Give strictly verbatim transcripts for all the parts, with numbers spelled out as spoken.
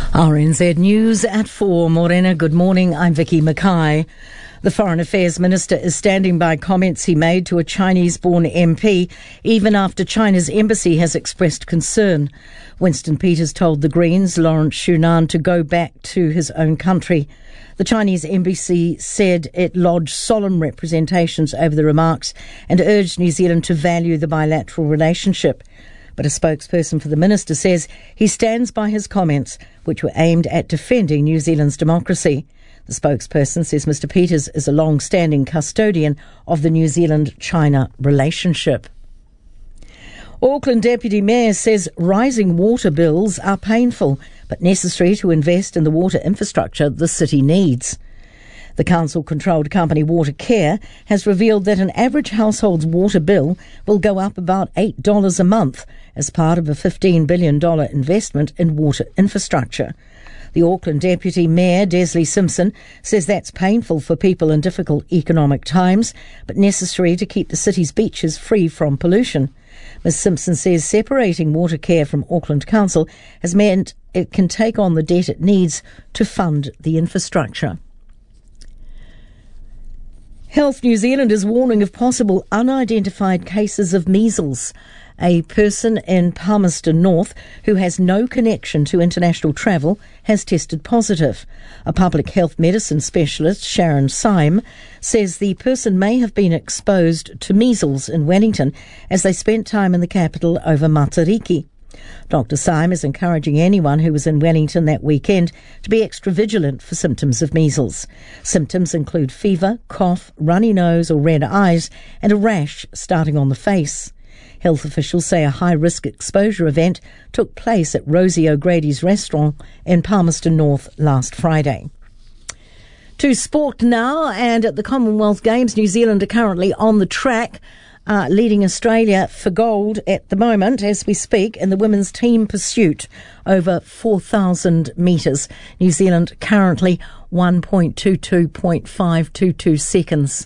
R N Z News at four. Morena, good morning. I'm Vicky Mackay. The Foreign Affairs Minister is standing by comments he made to a Chinese-born M P, even after China's embassy has expressed concern. Winston Peters told the Greens, Lawrence Shunan, to go back to his own country. The Chinese embassy said it lodged solemn representations over the remarks and urged New Zealand to value the bilateral relationship. But a spokesperson for the minister says he stands by his comments, which were aimed at defending New Zealand's democracy. The spokesperson says Mister Peters is a long-standing custodian of the New Zealand-China relationship. Auckland Deputy Mayor says rising water bills are painful, but necessary to invest in the water infrastructure the city needs. The council-controlled company Watercare has revealed that an average household's water bill will go up about eight dollars a month as part of a fifteen billion dollars investment in water infrastructure. The Auckland Deputy Mayor, Desley Simpson, says that's painful for people in difficult economic times, but necessary to keep the city's beaches free from pollution. Miz Simpson says separating Watercare from Auckland Council has meant it can take on the debt it needs to fund the infrastructure. Health New Zealand is warning of possible unidentified cases of measles. A person in Palmerston North who has no connection to international travel has tested positive. A public health medicine specialist, Sharon Syme, says the person may have been exposed to measles in Wellington as they spent time in the capital over Matariki. Doctor Syme is encouraging anyone who was in Wellington that weekend to be extra vigilant for symptoms of measles. Symptoms include fever, cough, runny nose or red eyes, and a rash starting on the face. Health officials say a high-risk exposure event took place at Rosie O'Grady's restaurant in Palmerston North last Friday. To sport now, and at the Commonwealth Games, New Zealand are currently on the track, Uh, leading Australia for gold at the moment as we speak in the women's team pursuit over four thousand metres. New Zealand currently one point two two point five two two seconds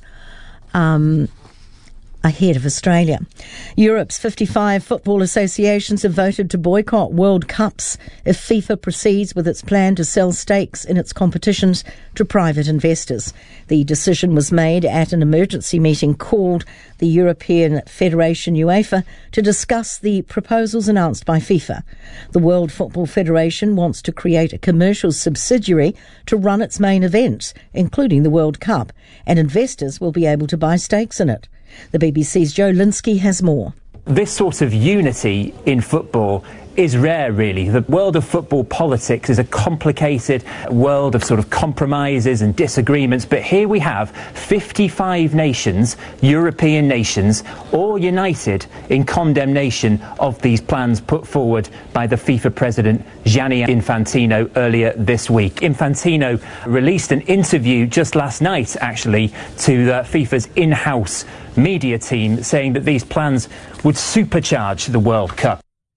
um, ahead of Australia. Europe's fifty-five football associations have voted to boycott World Cups if FIFA proceeds with its plan to sell stakes in its competitions to private investors. The decision was made at an emergency meeting called the European Federation UEFA to discuss the proposals announced by FIFA. The World Football Federation wants to create a commercial subsidiary to run its main events, including the World Cup, and investors will be able to buy stakes in it. The B B C's Joe Linsky has more. This sort of unity in football is rare, really. The world of football politics is a complicated world of sort of compromises and disagreements, but here we have fifty-five nations, European nations, all united in condemnation of these plans put forward by the FIFA president Gianni Infantino earlier this week. Infantino released an interview just last night, actually, to the FIFA's in-house media team, saying that these plans would supercharge the World Cup.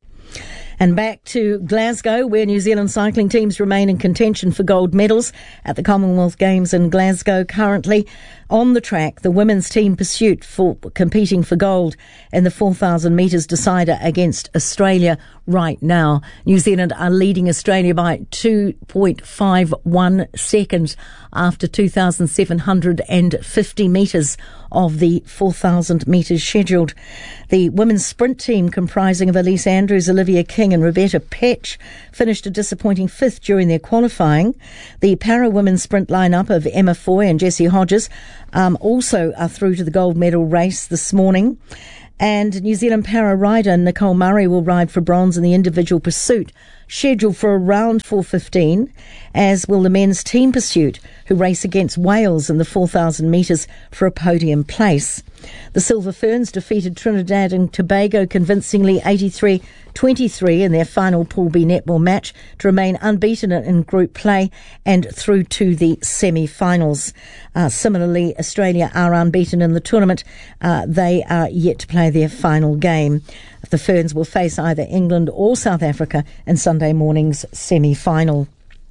And back to Glasgow, where New Zealand cycling teams remain in contention for gold medals at the Commonwealth Games in Glasgow. Currently on the track, the women's team pursuit for competing for gold in the four thousand metres decider against Australia right now. New Zealand are leading Australia by two point five one seconds after two thousand seven hundred fifty metres of the four thousand metres scheduled. The women's sprint team, comprising of Elise Andrews, Olivia King and Roberta Petch, finished a disappointing fifth during their qualifying. The para-women's sprint lineup of Emma Foy and Jessie Hodges um, also are through to the gold medal race this morning. And New Zealand para rider Nicole Murray will ride for bronze in the individual pursuit, scheduled for around four fifteen, as will the men's team pursuit, who race against Wales in the four thousand metres for a podium place. The Silver Ferns defeated Trinidad and Tobago convincingly eighty-three twenty-three in their final Pool B netball match to remain unbeaten in group play and through to the semi-finals. Uh, similarly, Australia are unbeaten in the tournament. Uh, they are yet to play their final game. The Ferns will face either England or South Africa in Sunday morning's semi-final.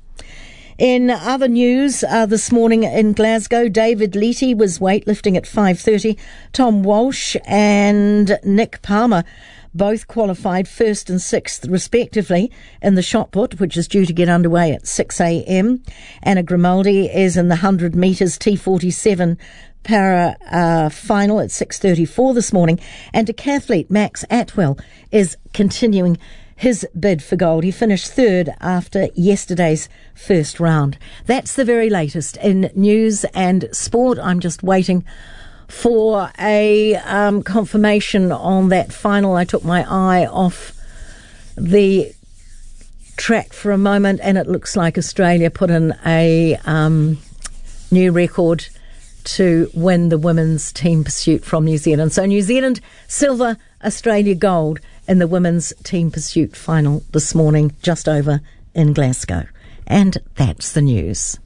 In other news, uh, this morning in Glasgow, David Leety was weightlifting at five thirty. Tom Walsh and Nick Palmer both qualified first and sixth respectively in the shot put, which is due to get underway at six a.m. Anna Grimaldi is in the one hundred metres T forty-seven para uh, final at six thirty-four this morning, and decathlete Max Atwell is continuing his bid for gold. He finished third after yesterday's first round. That's the very latest in news and sport. I'm just waiting for a um, confirmation on that final. I took my eye off the track for a moment, and it looks like Australia put in a um, new record to win the women's team pursuit from New Zealand. So New Zealand silver, Australia gold in the women's team pursuit final this morning, just over in Glasgow. And that's the news.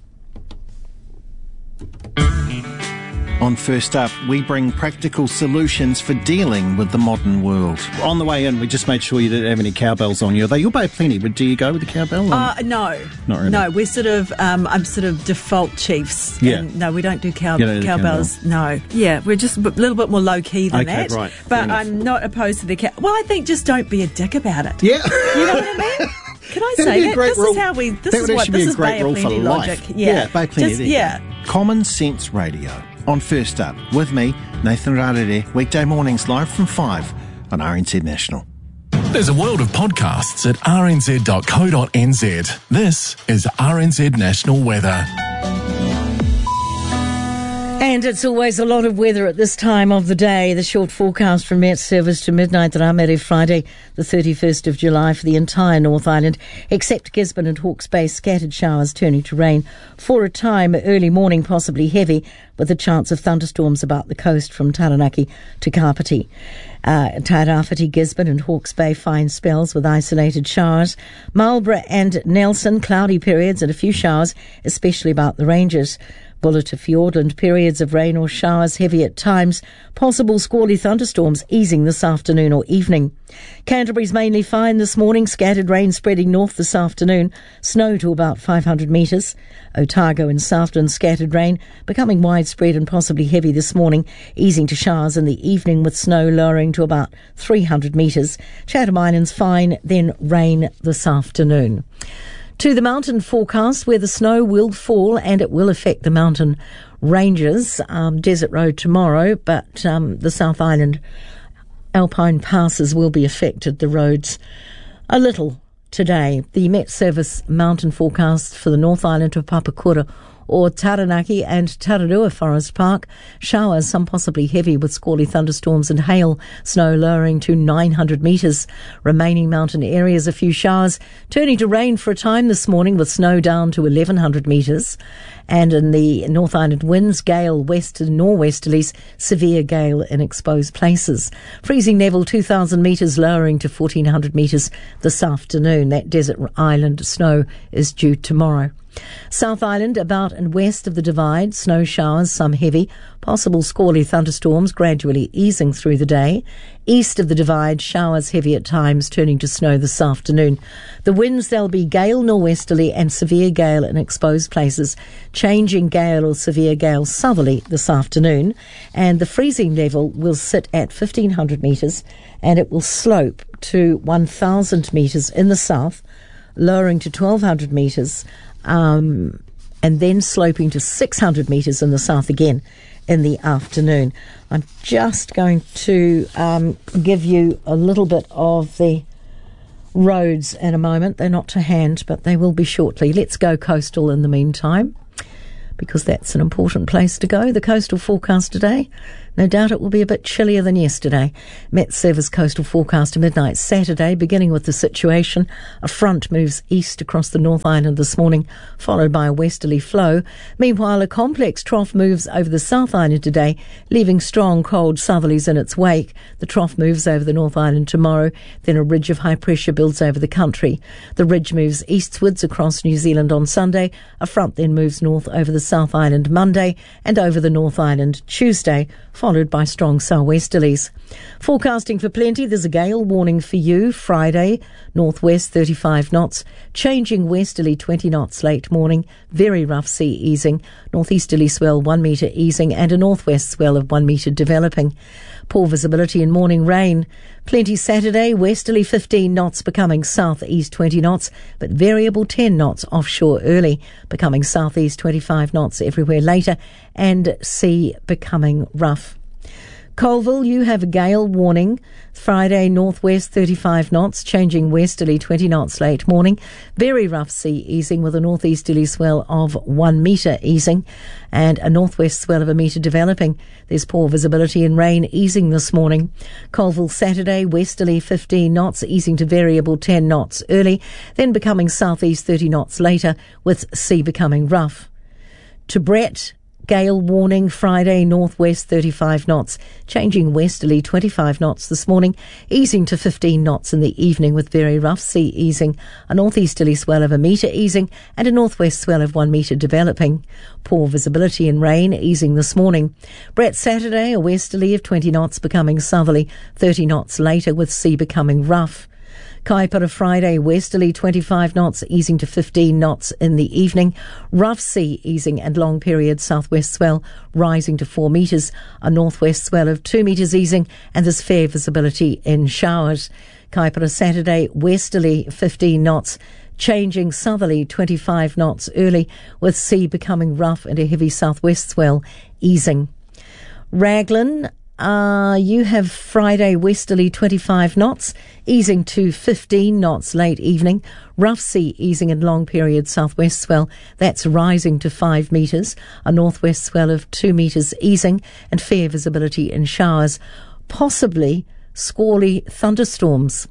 On First Up, we bring practical solutions for dealing with the modern world. On the way in, we just made sure you didn't have any cowbells on you. They you'll pay plenty, but do you go with the cowbell? Uh, no. Not really. No, we're sort of, um, I'm sort of default Chiefs. Yeah. And no, we don't do cow- You don't do cowbells. No. Yeah, we're just a little bit more low-key than Okay, that. right. But Fair I'm enough. not opposed to the cow. Well, I think just don't be a dick about it. Yeah. You know what I mean? Can I That would say be a that? great This rule. is how we, this that is would what, actually this be a is great Bay rule of for Plenty life. logic. Yeah, Yeah. Bay of Plenty, Just, there you yeah. go. Common Sense Radio on First Up with me, Nathan Rarere, weekday mornings live from five on R N Z National. There's a world of podcasts at r n z dot co dot n z. This is R N Z National Weather. And it's always a lot of weather at this time of the day. The short forecast from Met Service to midnight Ramere Friday, the thirty-first of July for the entire North Island, except Gisborne and Hawke's Bay, scattered showers turning to rain for a time, early morning possibly heavy, with a chance of thunderstorms about the coast from Taranaki to Kapiti. Uh, Tairāwhiti, Gisborne and Hawke's Bay, fine spells with isolated showers. Marlborough and Nelson, cloudy periods and a few showers, especially about the ranges. Buller to Fiordland, periods of rain or showers, heavy at times. Possible squally thunderstorms easing this afternoon or evening. Canterbury's mainly fine this morning. Scattered rain spreading north this afternoon. Snow to about five hundred metres. Otago and Southland, scattered rain becoming widespread and possibly heavy this morning, easing to showers in the evening with snow lowering to about three hundred metres. Chatham Islands fine, then rain this afternoon. To the mountain forecast, where the snow will fall and it will affect the mountain ranges. Um, Desert Road tomorrow, but um, the South Island Alpine passes will be affected, the roads a little today. The Met Service mountain forecast for the North Island of Papakura or Taranaki and Tararua Forest Park. Showers, some possibly heavy with squally thunderstorms and hail. Snow lowering to nine hundred metres. Remaining mountain areas, a few showers. Turning to rain for a time this morning with snow down to eleven hundred metres. And in the North Island, winds, gale, west and nor'westerlies, severe gale in exposed places. Freezing level two thousand metres, lowering to fourteen hundred metres this afternoon. That desert island snow is due tomorrow. South Island, about and west of the Divide, snow showers, some heavy, possible squally thunderstorms gradually easing through the day. East of the Divide, showers heavy at times, turning to snow this afternoon. The winds, there'll be gale nor'westerly and severe gale in exposed places, changing gale or severe gale southerly this afternoon. And the freezing level will sit at fifteen hundred metres and it will slope to one thousand metres in the south, lowering to twelve hundred metres. Um, and then sloping to six hundred metres in the south again in the afternoon. I'm just going to um, give you a little bit of the roads in a moment. They're not to hand, but they will be shortly. Let's go coastal in the meantime, because that's an important place to go. The coastal forecast today, no doubt it will be a bit chillier than yesterday. Met Service coastal forecast to midnight Saturday, beginning with the situation. A front moves east across the North Island this morning, followed by a westerly flow. Meanwhile, a complex trough moves over the South Island today, leaving strong, cold southerlies in its wake. The trough moves over the North Island tomorrow, then a ridge of high pressure builds over the country. The ridge moves eastwards across New Zealand on Sunday. A front then moves north over the South Island Monday and over the North Island Tuesday, followed followed by strong southwesterlies. Forecasting for plenty, there's a gale warning for you Friday, northwest thirty-five knots, changing westerly twenty knots late morning, very rough sea easing, northeasterly swell one metre easing and a northwest swell of one metre developing. Poor visibility and morning rain. Plenty Saturday, westerly fifteen knots becoming southeast twenty knots, but variable ten knots offshore early, becoming southeast twenty-five knots everywhere later, and sea becoming rough. Colville, you have a gale warning. Friday, northwest thirty-five knots, changing westerly twenty knots late morning. Very rough sea easing with a northeasterly swell of one metre easing and a northwest swell of a metre developing. There's poor visibility and rain easing this morning. Colville Saturday, westerly fifteen knots, easing to variable ten knots early, then becoming southeast thirty knots later with sea becoming rough. To Brett, gale warning Friday, northwest thirty-five knots, changing westerly twenty-five knots this morning, easing to fifteen knots in the evening with very rough sea easing, a northeasterly swell of a metre easing and a northwest swell of one metre developing. Poor visibility and rain easing this morning. Brett Saturday, a westerly of twenty knots becoming southerly thirty knots later with sea becoming rough. Kaipara Friday, westerly twenty-five knots, easing to fifteen knots in the evening. Rough sea easing and long period southwest swell rising to four metres. A northwest swell of two metres easing and there's fair visibility in showers. Kaipara Saturday, westerly fifteen knots, changing southerly twenty-five knots early with sea becoming rough and a heavy southwest swell easing. Raglan, Uh, you have Friday westerly twenty-five knots, easing to fifteen knots late evening. Rough sea easing and long period southwest swell, that's rising to five metres. A northwest swell of two metres easing and fair visibility in showers. Possibly squally thunderstorms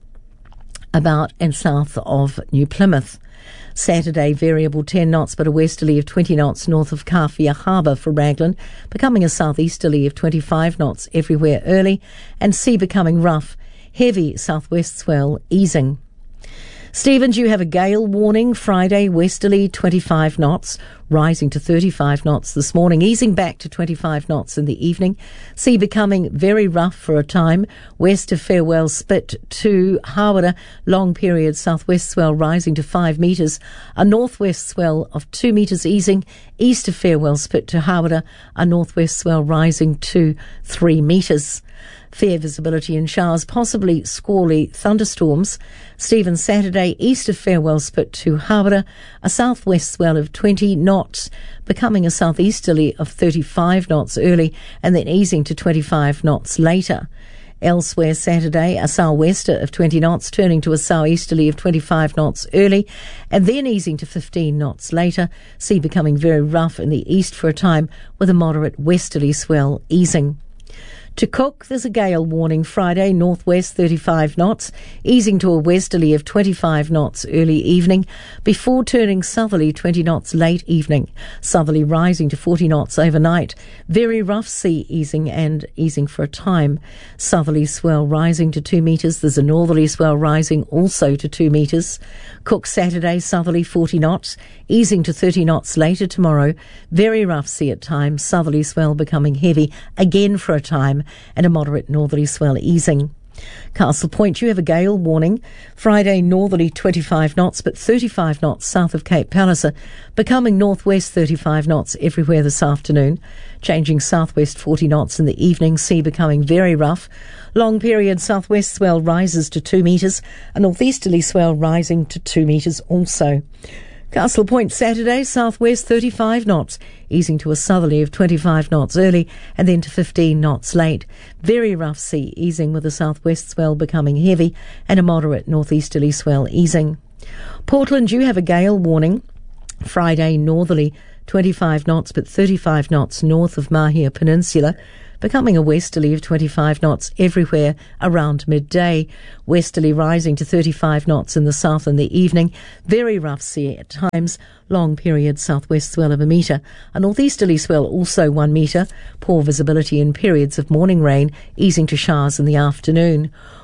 about and south of New Plymouth. Saturday, variable ten knots, but a westerly of twenty knots north of Kawhia Harbour for Raglan, becoming a southeasterly of twenty-five knots everywhere early, and sea becoming rough, heavy southwest swell easing. Stevens, you have a gale warning Friday, westerly twenty-five knots, rising to thirty-five knots this morning, easing back to twenty-five knots in the evening. Sea becoming very rough for a time, west of Farewell Spit to Hawera, long period southwest swell rising to five metres, a northwest swell of two metres easing, east of Farewell Spit to Hawera, a northwest swell rising to three metres. Fair visibility and showers, possibly squally thunderstorms. Stevens Saturday, east of Farewell Spit to Hawera, a southwest swell of twenty knots, becoming a southeasterly of thirty-five knots early and then easing to twenty-five knots later. Elsewhere Saturday, a sou'wester of twenty knots, turning to a sou'easterly of twenty-five knots early and then easing to fifteen knots later, sea becoming very rough in the east for a time with a moderate westerly swell easing. To Cook, there's a gale warning Friday, northwest thirty-five knots, easing to a westerly of twenty-five knots early evening, before turning southerly twenty knots late evening, southerly rising to forty knots overnight, very rough sea easing and easing for a time, southerly swell rising to two metres, there's a northerly swell rising also to two metres. Cook Saturday, southerly forty knots, easing to thirty knots later tomorrow, very rough sea at times, southerly swell becoming heavy again for a time, and a moderate northerly swell easing. Castle Point, you have a gale warning. Friday, northerly twenty-five knots, but thirty-five knots south of Cape Palliser, becoming northwest thirty-five knots everywhere this afternoon, changing southwest forty knots in the evening, sea becoming very rough. Long period southwest swell rises to two metres, a northeasterly swell rising to two metres also. Castle Point Saturday, southwest thirty-five knots, easing to a southerly of twenty-five knots early and then to fifteen knots late. Very rough sea easing with a southwest swell becoming heavy and a moderate northeasterly swell easing. Portland, you have a gale warning. Friday, northerly twenty-five knots but thirty-five knots north of Mahia Peninsula, becoming a westerly of twenty-five knots everywhere around midday, westerly rising to thirty-five knots in the south in the evening, very rough sea at times, long period southwest swell of a metre, a northeasterly swell also one metre, poor visibility in periods of morning rain, easing to showers in the afternoon.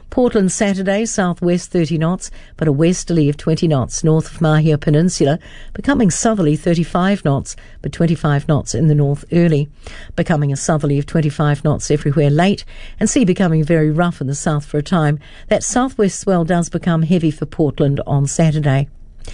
Portland Saturday, southwest thirty knots, but a westerly of twenty knots north of Mahia Peninsula, becoming southerly thirty-five knots, but twenty-five knots in the north early, becoming a southerly of twenty-five knots everywhere late, and sea becoming very rough in the south for a time. That southwest swell does become heavy for Portland on Saturday.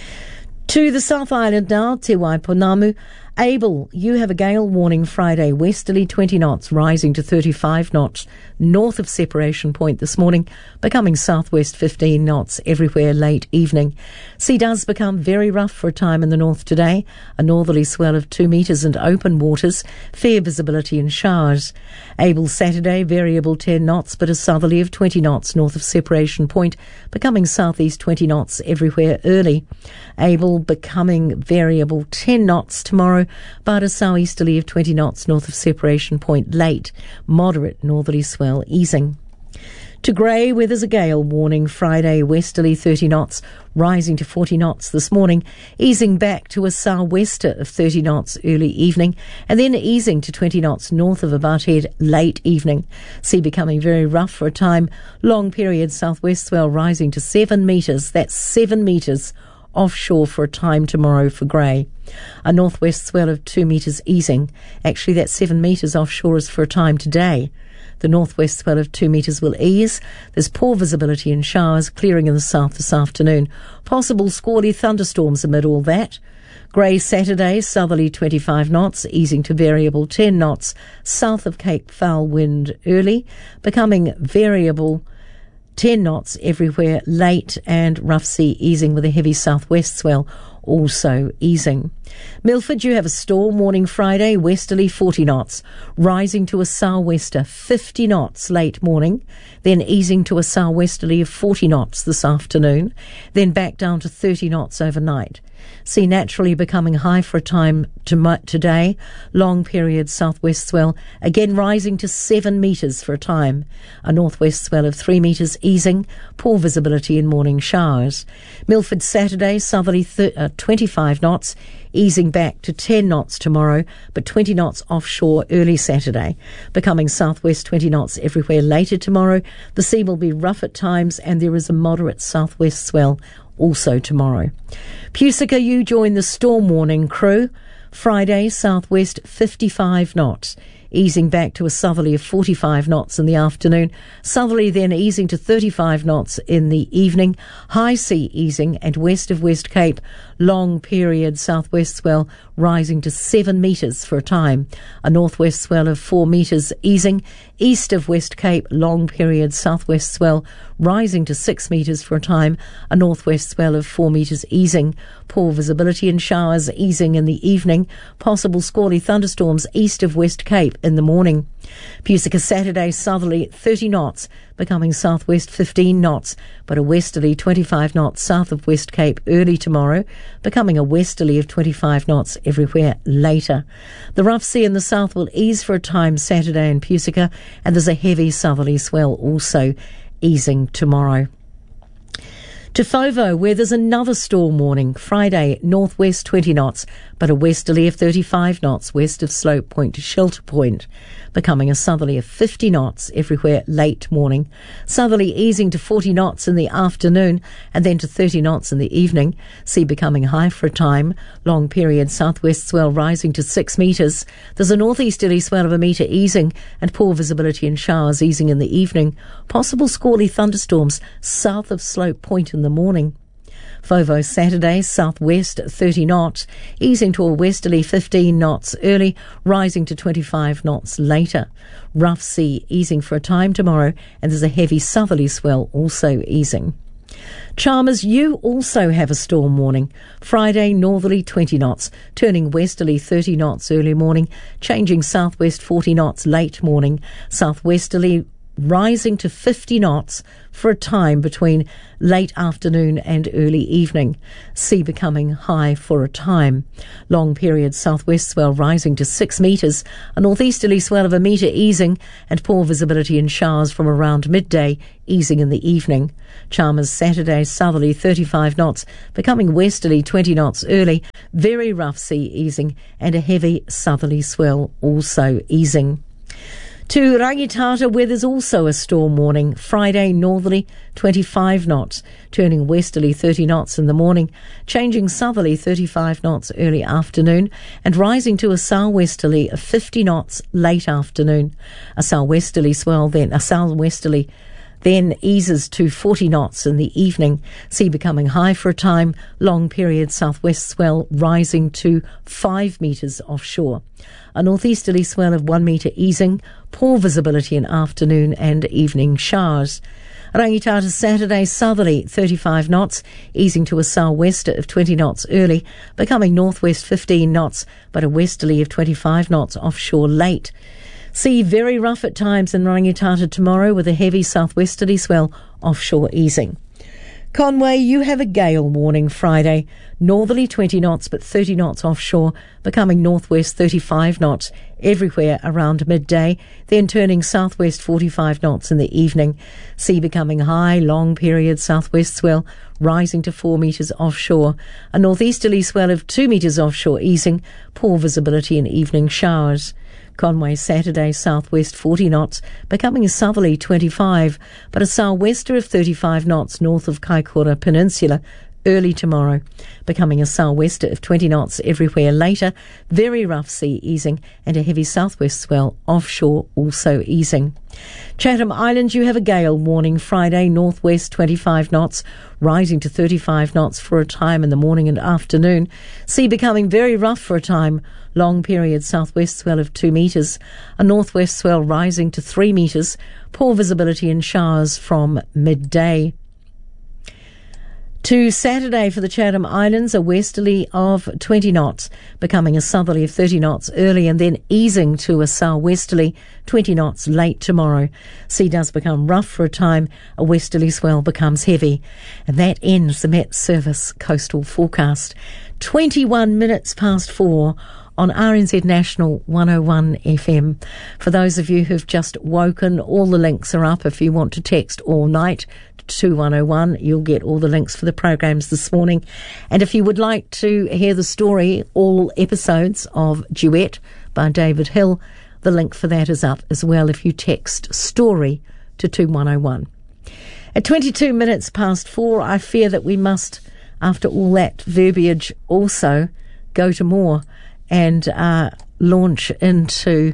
To the South Island now, Te Waiponamu. Abel, you have a gale warning Friday, westerly twenty knots, rising to thirty-five knots north of Separation Point this morning, becoming southwest fifteen knots everywhere late evening. Sea does become very rough for a time in the north today, a northerly swell of two metres and open waters, fair visibility and showers. Abel Saturday, variable ten knots, but a southerly of twenty knots north of Separation Point, becoming southeast twenty knots everywhere early. Abel becoming variable ten knots tomorrow, but a southeasterly of twenty knots north of Separation Point late, moderate northerly swell easing. To Grey, where there's a gale warning Friday, westerly thirty knots, rising to forty knots this morning, easing back to a sou'wester of thirty knots early evening, and then easing to twenty knots north of Abbotshead late evening. Sea becoming very rough for a time, long period southwest swell rising to seven metres, that's seven metres offshore for a time tomorrow for Grey. A northwest swell of two metres easing. Actually, that seven metres offshore is for a time today. The northwest swell of two metres will ease. There's poor visibility and showers clearing in the south this afternoon. Possible squally thunderstorms amid all that. Grey Saturday, southerly twenty-five knots, easing to variable ten knots south of Cape Foul wind early, becoming variable ten knots everywhere late, and rough sea easing with a heavy southwest swell also easing. Milford, you have a storm warning Friday, westerly forty knots, rising to a sou'wester fifty knots late morning, then easing to a sou'westerly of forty knots this afternoon, then back down to thirty knots overnight. Sea naturally becoming high for a time to today, long period southwest swell, again rising to seven metres for a time. A northwest swell of three metres easing, poor visibility in morning showers. Milford Saturday, southerly th- uh, twenty-five knots, easing back to ten knots tomorrow, but twenty knots offshore early Saturday, becoming southwest twenty knots everywhere later tomorrow. The sea will be rough at times, and there is a moderate southwest swell also tomorrow. Pusica, you join the storm warning crew. Friday, southwest fifty-five knots, easing back to a southerly of forty-five knots in the afternoon. Southerly then easing to thirty-five knots in the evening. High sea easing, and west of West Cape, long period southwest swell rising to seven metres for a time. A northwest swell of four metres easing. East of West Cape, long period southwest swell rising to six metres for a time. A northwest swell of four metres easing. Poor visibility and showers easing in the evening. Possible squally thunderstorms east of West Cape in the morning. Pusica Saturday, southerly thirty knots, becoming southwest fifteen knots, but a westerly twenty-five knots south of West Cape early tomorrow, becoming a westerly of twenty-five knots everywhere later. The rough sea in the south will ease for a time Saturday in Pusica, and there's a heavy southerly swell also easing tomorrow. To Fovo, where there's another storm warning. Friday, northwest twenty knots, but a westerly of thirty-five knots west of Slope Point to Shelter Point, becoming a southerly of fifty knots everywhere late morning. Southerly easing to forty knots in the afternoon, and then to thirty knots in the evening. Sea becoming high for a time. Long period southwest swell rising to six metres. There's a northeasterly swell of a metre easing, and poor visibility and showers easing in the evening. Possible squally thunderstorms south of Slope Point in the morning. Fovo Saturday, southwest thirty knots, easing to a westerly fifteen knots early, rising to twenty-five knots later. Rough sea easing for a time tomorrow, and there's a heavy southerly swell also easing. Chalmers, you also have a storm warning. Friday, northerly twenty knots, turning westerly thirty knots early morning, changing southwest forty knots late morning, southwesterly rising to fifty knots for a time between late afternoon and early evening. Sea becoming high for a time. Long period southwest swell rising to six metres, a northeasterly swell of a metre easing, and poor visibility and showers from around midday easing in the evening. Chalmers Saturday, southerly thirty-five knots, becoming westerly twenty knots early, very rough sea easing, and a heavy southerly swell also easing. To Rangitata, where there's also a storm warning. Friday, northerly, twenty-five knots, turning westerly, thirty knots in the morning, changing southerly, thirty-five knots early afternoon, and rising to a southwesterly of fifty knots late afternoon. A southwesterly swell then, a southwesterly then eases to forty knots in the evening, sea becoming high for a time, long period southwest swell rising to five metres offshore. A northeasterly swell of one metre easing, poor visibility in afternoon and evening showers. Rangitata Saturday, southerly thirty-five knots, easing to a southwester of twenty knots early, becoming northwest fifteen knots, but a westerly of twenty-five knots offshore late. Sea very rough at times in Rangitata tomorrow with a heavy southwesterly swell offshore easing. Conway, you have a gale warning Friday. Northerly twenty knots but thirty knots offshore, becoming northwest thirty-five knots everywhere around midday, then turning southwest forty-five knots in the evening. Sea becoming high, long period southwest swell rising to four metres offshore. A northeasterly swell of two metres offshore easing, poor visibility in evening showers. Conway Saturday, southwest forty knots, becoming a southerly twenty-five, but a southwester of thirty-five knots north of Kaikoura Peninsula early tomorrow, becoming a southwester of twenty knots everywhere later, very rough sea easing, and a heavy southwest swell offshore also easing. Chatham Islands, you have a gale warning Friday, northwest twenty-five knots, rising to thirty-five knots for a time in the morning and afternoon. Sea becoming very rough for a time, long period southwest swell of two metres, a northwest swell rising to three metres, poor visibility in showers from midday. To Saturday for the Chatham Islands, a westerly of twenty knots, becoming a southerly of thirty knots early and then easing to a southwesterly twenty knots late tomorrow. Sea does become rough for a time, a westerly swell becomes heavy. And that ends the Met Service coastal forecast. twenty-one minutes past four on R N Z National one oh one F M. For those of you who've just woken, all the links are up if you want to text all night to one oh one. You'll get all the links for the programs this morning. And if you would like to hear the story, all episodes of Duet by David Hill, the link for that is up as well if you text story to two one oh one. At twenty-two minutes past four, I fear that we must, after all that verbiage, also go to more and uh, launch into,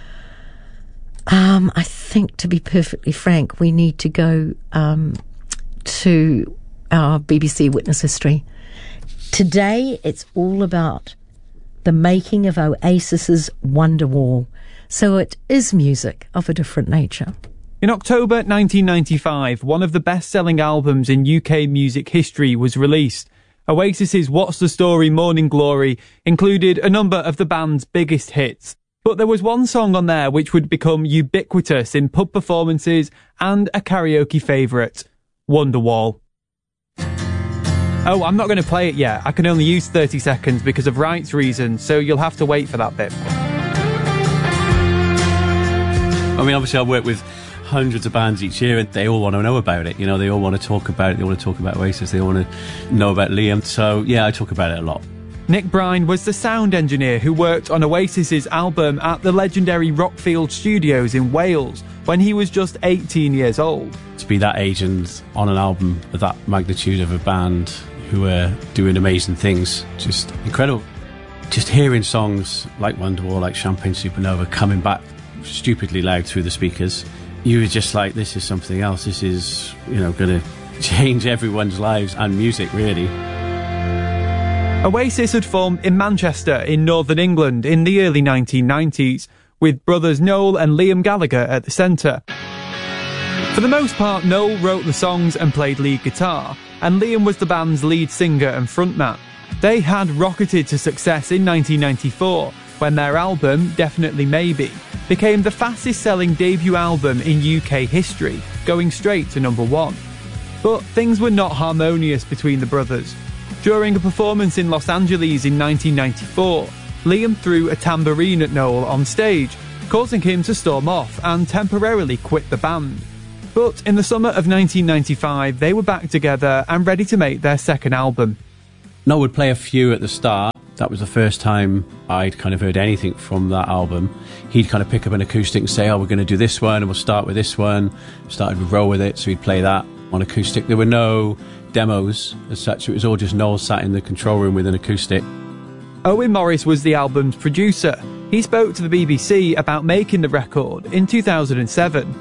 um, I think, to be perfectly frank, we need to go um, to our B B C Witness History. Today, it's all about the making of Oasis's Wonderwall. So it is music of a different nature. In October nineteen ninety-five, one of the best-selling albums in U K music history was released. Oasis's What's the Story Morning Glory included a number of the band's biggest hits. But there was one song on there which would become ubiquitous in pub performances and a karaoke favourite, Wonderwall. Oh, I'm not going to play it yet. I can only use thirty seconds because of rights reasons, so you'll have to wait for that bit. I mean, obviously I work with hundreds of bands each year and they all want to know about it. You know, they all want to talk about it. They want to talk about Oasis. They want to know about Liam. So, yeah, I talk about it a lot. Nick Brine was the sound engineer who worked on Oasis's album at the legendary Rockfield Studios in Wales when he was just eighteen years old. To be that age and on an album of that magnitude of a band who are doing amazing things, just incredible. Just hearing songs like Wonderwall, like Champagne Supernova coming back stupidly loud through the speakers, you were just like, this is something else. This is, you know, going to change everyone's lives and music, really. Oasis had formed in Manchester in northern England in the early nineteen nineties, with brothers Noel and Liam Gallagher at the centre. For the most part, Noel wrote the songs and played lead guitar, and Liam was the band's lead singer and frontman. They had rocketed to success in nineteen ninety-four, when their album, Definitely Maybe, became the fastest-selling debut album in U K history, going straight to number one. But things were not harmonious between the brothers. During a performance in Los Angeles in nineteen ninety-four, Liam threw a tambourine at Noel on stage, causing him to storm off and temporarily quit the band. But in the summer of nineteen ninety-five, they were back together and ready to make their second album. Noel would play a few at the start, That was the first time I'd kind of heard anything from that album. He'd kind of pick up an acoustic and say, oh, we're going to do this one, and we'll start with this one. Started with Roll With It, so he'd play that on acoustic. There were no demos as such. It was all just Noel sat in the control room with an acoustic. Owen Morris was the album's producer. He spoke to the B B C about making the record in two thousand seven.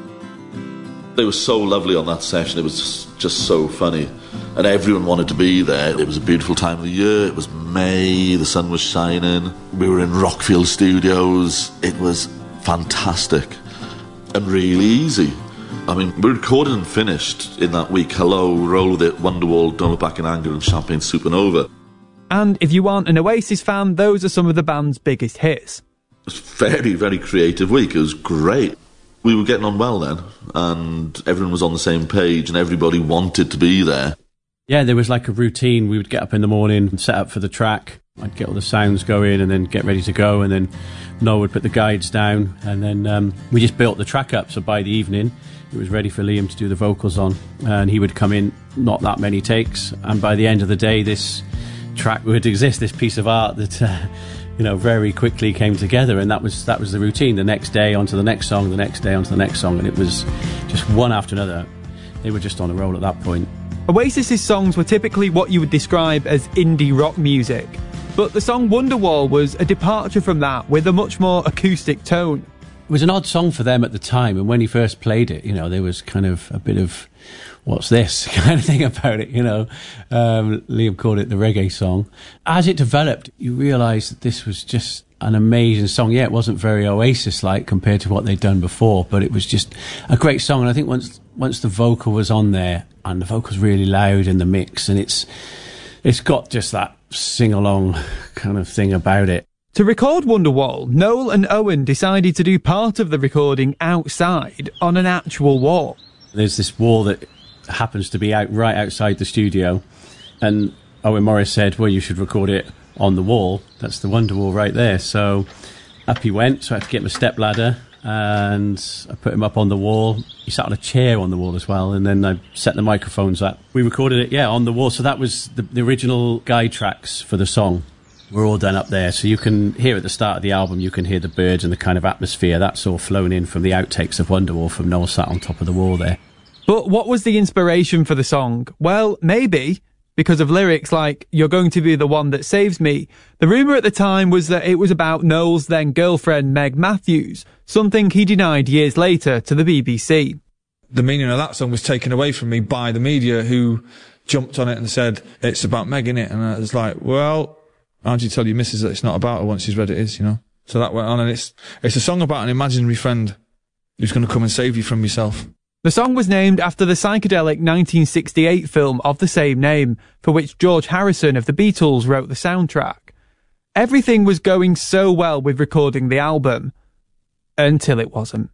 They were so lovely on that session. It was just, just so funny. And everyone wanted to be there. It was a beautiful time of the year. It was May, the sun was shining. We were in Rockfield Studios. It was fantastic and really easy. I mean, we recorded and finished in that week Hello, Roll With It, Wonderwall, Don't Look Back in Anger and Champagne Supernova. And if you aren't an Oasis fan, those are some of the band's biggest hits. It was a very, very creative week. It was great. We were getting on well then, and everyone was on the same page, and everybody wanted to be there. Yeah, there was like a routine. We would get up in the morning and set up for the track. I'd get all the sounds going and then get ready to go, and then Noel would put the guides down, and then um, we just built the track up. So by the evening, it was ready for Liam to do the vocals on, and he would come in, not that many takes, and by the end of the day, this track would exist, this piece of art that... Uh, you know, very quickly came together, and that was that was the routine. The next day onto the next song, the next day onto the next song, and it was just one after another. They were just on a roll at that point. Oasis's songs were typically what you would describe as indie rock music, but the song Wonderwall was a departure from that with a much more acoustic tone. It was an odd song for them at the time, and when he first played it, you know, there was kind of a bit of what's this kind of thing about it, you know. Um, Liam called it the reggae song. As it developed, you realise that this was just an amazing song. Yeah, it wasn't very Oasis-like compared to what they'd done before, but it was just a great song. And I think once once the vocal was on there, and the vocal's really loud in the mix, and it's it's got just that sing-along kind of thing about it. To record Wonderwall, Noel and Owen decided to do part of the recording outside on an actual wall. There's this wall that happens to be out right outside the studio, and Owen Morris said, well, you should record it on the wall. That's the Wonderwall right there. So up he went, so I had to get my stepladder, and I put him up on the wall. He sat on a chair on the wall as well, and then I set the microphones up. We recorded it, yeah, on the wall. So that was the, the original guide tracks for the song. We're all done up there, so you can hear at the start of the album, you can hear the birds and the kind of atmosphere. That's all flown in from the outtakes of Wonderwall from Noel sat on top of the wall there. But what was the inspiration for the song? Well, maybe because of lyrics like, you're going to be the one that saves me. The rumour at the time was that it was about Noel's then girlfriend Meg Matthews, something he denied years later to the B B C. The meaning of that song was taken away from me by the media, who jumped on it and said, it's about Meg, innit? And I was like, well... how'd you tell your missus that it's not about her once she's read it is, you know? So that went on, and it's it's a song about an imaginary friend who's going to come and save you from yourself. The song was named after the psychedelic nineteen sixty-eight film of the same name, for which George Harrison of the Beatles wrote the soundtrack. Everything was going so well with recording the album, until it wasn't.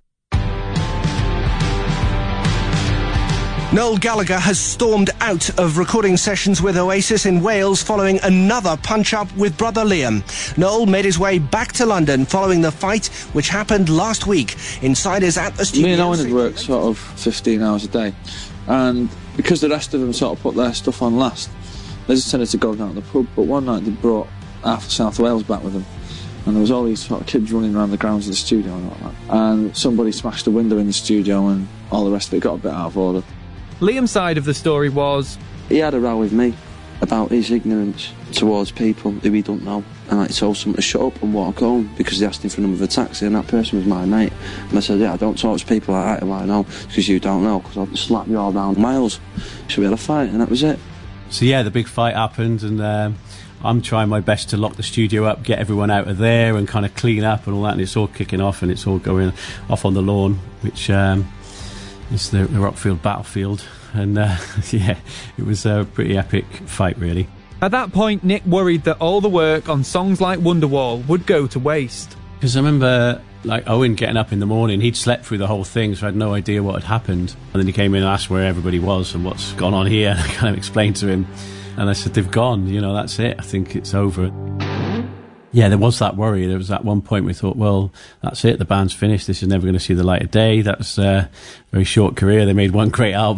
Noel Gallagher has stormed out of recording sessions with Oasis in Wales following another punch-up with brother Liam. Noel made his way back to London following the fight which happened last week. Insiders at the studio... Me and Owen had worked sort of fifteen hours a day, and because the rest of them sort of put their stuff on last, they just tended to go down to the pub. But one night they brought half of South Wales back with them, and there was all these sort of kids running around the grounds of the studio and all that. And somebody smashed a window in the studio, and all the rest of it got a bit out of order. Liam's side of the story was... he had a row with me about his ignorance towards people who he don't know, and I told someone to shut up and walk home because they asked him for the number of a taxi, and that person was my mate. And I said, yeah, I don't talk to people like that who I know because you don't know, because I'll slap you all down miles. So we had a fight, and that was it. So yeah, the big fight happened, and um, I'm trying my best to lock the studio up, get everyone out of there and kind of clean up and all that, and it's all kicking off, and it's all going off on the lawn, which... Um, It's the, the Rockfield battlefield, and uh, yeah, it was a pretty epic fight, really. At that point, Nick worried that all the work on songs like Wonderwall would go to waste. Because I remember, like, Owen getting up in the morning, he'd slept through the whole thing, so I had no idea what had happened. And then he came in and asked where everybody was and what's gone on here, and I kind of explained to him, and I said, they've gone, you know, that's it, I think it's over. Yeah, there was that worry. There was that one point we thought, well, that's it, the band's finished, this is never going to see the light of day. That's a very short career. They made one great album.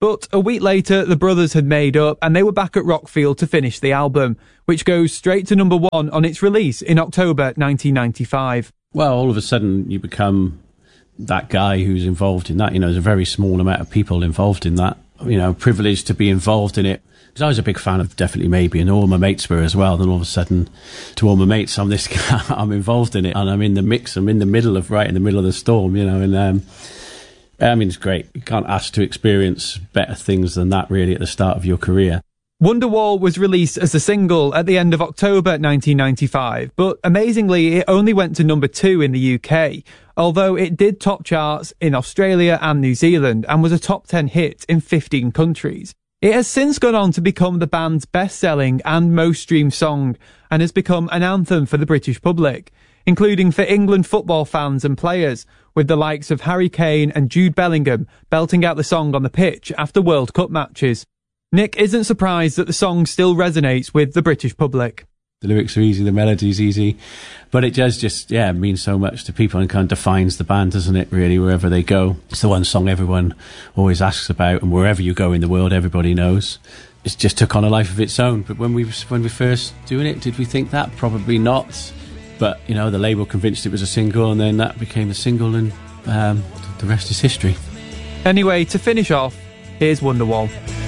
But a week later, the brothers had made up and they were back at Rockfield to finish the album, which goes straight to number one on its release in October nineteen ninety-five. Well, all of a sudden you become that guy who's involved in that. You know, there's a very small amount of people involved in that. You know, privileged to be involved in it. Because I was a big fan of Definitely Maybe, and all my mates were as well. Then all of a sudden, to all my mates, I'm this guy, I'm involved in it, and I'm in the mix. I'm in the middle of, right in the middle of the storm, you know, and um, I mean, it's great. You can't ask to experience better things than that, really, at the start of your career. Wonderwall was released as a single at the end of October nineteen ninety-five, but amazingly, it only went to number two in the U K, although it did top charts in Australia and New Zealand and was a top ten hit in fifteen countries. It has since gone on to become the band's best-selling and most-streamed song, and has become an anthem for the British public, including for England football fans and players, with the likes of Harry Kane and Jude Bellingham belting out the song on the pitch after World Cup matches. Nick isn't surprised that the song still resonates with the British public. The lyrics are easy, the melody's easy, but it does just, yeah, mean so much to people and kind of defines the band, doesn't it, really, wherever they go. It's the one song everyone always asks about, and wherever you go in the world, everybody knows. It just took on a life of its own. But when we when we first doing it, did we think that? Probably not. But, you know, the label convinced it was a single, and then that became a single, and um, the rest is history. Anyway, to finish off, here's Wonderwall.